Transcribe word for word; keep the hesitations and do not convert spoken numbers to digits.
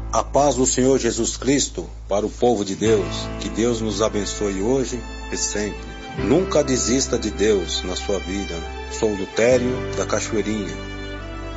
A paz do Senhor Jesus Cristo para o povo de Deus. Que Deus nos abençoe hoje e sempre. Nunca desista de Deus na sua vida. Sou Lutério da Cachoeirinha.